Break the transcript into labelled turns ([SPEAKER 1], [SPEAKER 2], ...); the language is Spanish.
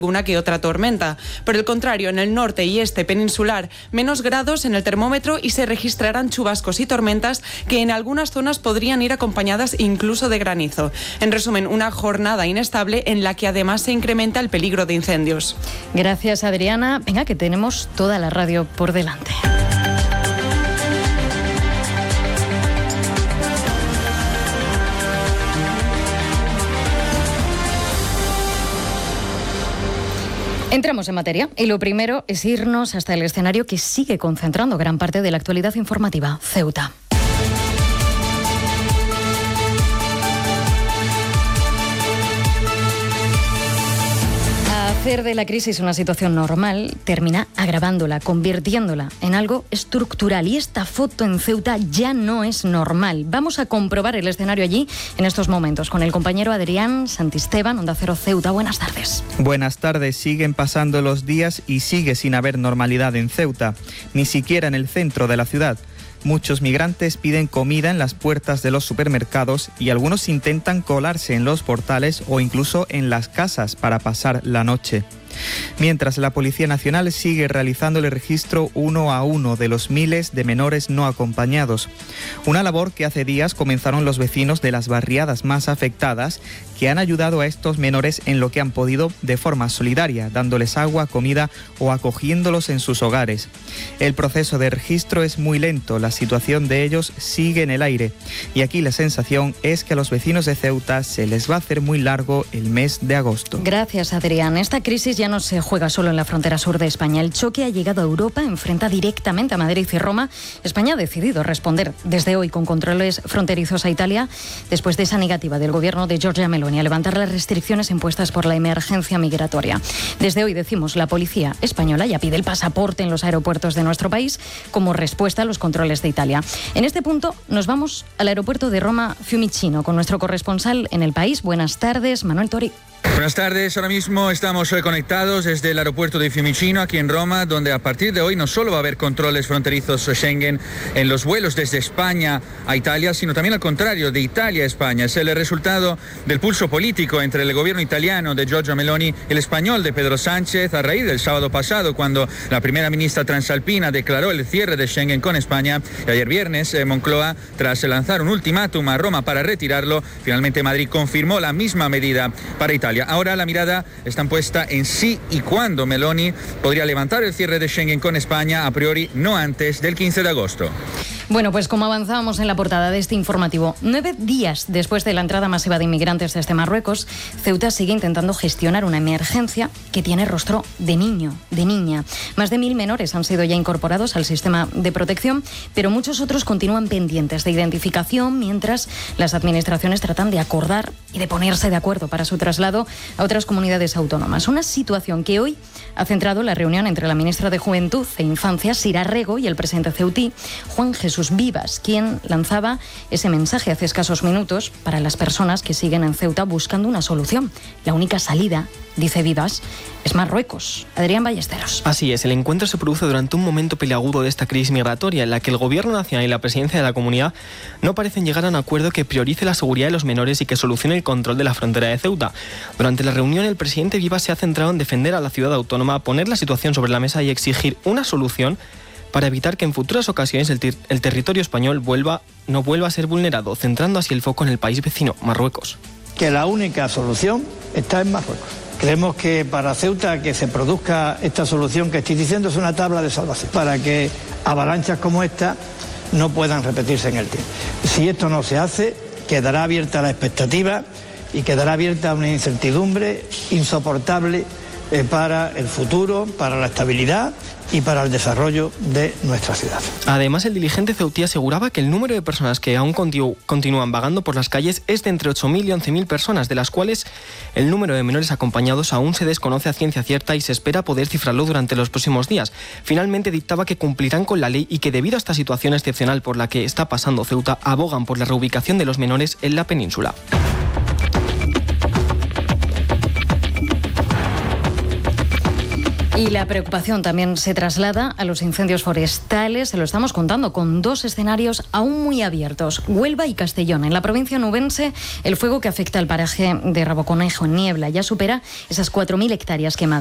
[SPEAKER 1] una que otra tormenta. Por el contrario, en el norte y este peninsular, menos grados en el termómetro y se registrarán chubascos y tormentas que en algunas zonas podrían ir acompañadas incluso de granizo. En resumen, una jornada inestable en la que además se incrementa el peligro de incendios.
[SPEAKER 2] Gracias, Adriana. Venga, que tenemos toda la radio por delante. Entramos en materia y lo primero es irnos hasta el escenario que sigue concentrando gran parte de la actualidad informativa, Ceuta. Hacer de la crisis una situación normal termina agravándola, convirtiéndola en algo estructural. Y esta foto en Ceuta ya no es normal. Vamos a comprobar el escenario allí en estos momentos con el compañero Adrián Santisteban, Onda Cero Ceuta. Buenas tardes.
[SPEAKER 3] Buenas tardes. Siguen pasando los días y sigue sin haber normalidad en Ceuta, ni siquiera en el centro de la ciudad. Muchos migrantes piden comida en las puertas de los supermercados y algunos intentan colarse en los portales o incluso en las casas para pasar la noche. Mientras la Policía Nacional sigue realizando el registro uno a uno de los miles de menores no acompañados. Una labor que hace días comenzaron los vecinos de las barriadas más afectadas, que han ayudado a estos menores en lo que han podido de forma solidaria, dándoles agua, comida o acogiéndolos en sus hogares. El proceso de registro es muy lento, la situación de ellos sigue en el aire y aquí la sensación es que a los vecinos de Ceuta se les va a hacer muy largo el mes de agosto.
[SPEAKER 2] Gracias, Adrián. Esta crisis ya no se juega solo en la frontera sur de España. El choque ha llegado a Europa, enfrenta directamente a Madrid y Roma. España ha decidido responder desde hoy con controles fronterizos a Italia después de esa negativa del gobierno de Giorgia Meloni a levantar las restricciones impuestas por la emergencia migratoria. Desde hoy, decimos, la policía española ya pide el pasaporte en los aeropuertos de nuestro país como respuesta a los controles de Italia. En este punto nos vamos al aeropuerto de Roma Fiumicino con nuestro corresponsal en el país. Buenas tardes, Manuel Tori.
[SPEAKER 4] Buenas tardes, ahora mismo estamos conectados desde el aeropuerto de Fiumicino, aquí en Roma, donde a partir de hoy no solo va a haber controles fronterizos Schengen en los vuelos desde España a Italia, sino también al contrario, de Italia a España. Es el resultado del pulso político entre el gobierno italiano de Giorgia Meloni y el español de Pedro Sánchez a raíz del sábado pasado, cuando la primera ministra transalpina declaró el cierre de Schengen con España. Y ayer viernes, Moncloa, tras lanzar un ultimátum a Roma para retirarlo, finalmente Madrid confirmó la misma medida para Italia. Ahora la mirada está puesta en si y cuándo Meloni podría levantar el cierre de Schengen con España, a priori no antes del 15 de agosto.
[SPEAKER 2] Bueno, pues como avanzábamos en la portada de este informativo, 9 días después de la entrada masiva de inmigrantes desde Marruecos, Ceuta sigue intentando gestionar una emergencia que tiene rostro de niño, de niña. Más de 1.000 menores han sido ya incorporados al sistema de protección, pero muchos otros continúan pendientes de identificación, mientras las administraciones tratan de acordar y de ponerse de acuerdo para su traslado a otras comunidades autónomas. Una situación que hoy ha centrado la reunión entre la ministra de Juventud e Infancia, Sira Rego, y el presidente ceutí, Juan Jesús Vivas, quien lanzaba ese mensaje hace escasos minutos para las personas que siguen en Ceuta buscando una solución. La única salida, dice Vivas, es Marruecos. Adrián Ballesteros.
[SPEAKER 5] Así es, el encuentro se produce durante un momento peliagudo de esta crisis migratoria, en la que el Gobierno Nacional y la Presidencia de la Comunidad no parecen llegar a un acuerdo que priorice la seguridad de los menores y que solucione el control de la frontera de Ceuta. Durante la reunión, el presidente Vivas se ha centrado en defender a la ciudad autónoma, poner la situación sobre la mesa y exigir una solución para evitar que en futuras ocasiones el territorio español no vuelva a ser vulnerado, centrando así el foco en el país vecino, Marruecos.
[SPEAKER 6] Que la única solución está en Marruecos. Creemos que para Ceuta que se produzca esta solución que estoy diciendo es una tabla de salvación, para que avalanchas como esta no puedan repetirse en el tiempo. Si esto no se hace, quedará abierta la expectativa y quedará abierta una incertidumbre insoportable para el futuro, para la estabilidad y para el desarrollo de nuestra ciudad.
[SPEAKER 5] Además, el dirigente ceutí aseguraba que el número de personas que aún continúan vagando por las calles es de entre 8.000 y 11.000 personas, de las cuales el número de menores acompañados aún se desconoce a ciencia cierta y se espera poder cifrarlo durante los próximos días. Finalmente dictaba que cumplirán con la ley y que debido a esta situación excepcional por la que está pasando Ceuta, abogan por la reubicación de los menores en la península.
[SPEAKER 2] Y la preocupación también se traslada a los incendios forestales. Se lo estamos contando con 2 escenarios aún muy abiertos: Huelva y Castellón. En la provincia onubense, el fuego que afecta al paraje de Raboconejo en Niebla ya supera esas 4.000 hectáreas quemadas.